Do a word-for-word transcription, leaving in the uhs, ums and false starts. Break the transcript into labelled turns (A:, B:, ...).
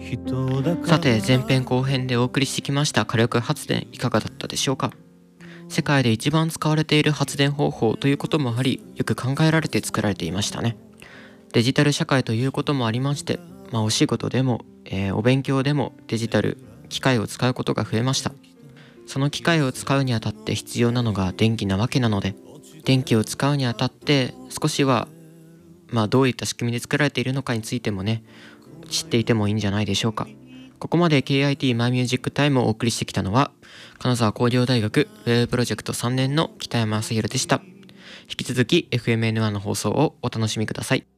A: さて、前編後編でお送りしてきました火力発電いかがだったでしょうか。世界で一番使われている発電方法ということもあり、よく考えられて作られていましたね。デジタル社会ということもありまして、まあ、お仕事でも、えーお勉強でもデジタル機械を使うことが増えました。その機械を使うにあたって必要なのが電気なわけなので、電気を使うにあたって少しは、まあ、どういった仕組みで作られているのかについてもね、知っていてもいいんじゃないでしょうか。ここまで ケーアイティー マイミュージックタイムをお送りしてきたのは、金沢工業大学ウェブプロジェクトさんねんの北山康弘でした。引き続き エフエムエヌワン の放送をお楽しみください。